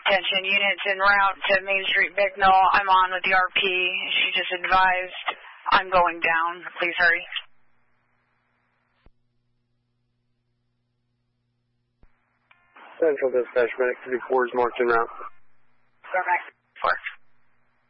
Attention units en route to Main Street Bicknell. I'm on with the RP. She just advised I'm going down. Please hurry. Central Dispatch Medic 34 is marked en route. Correct.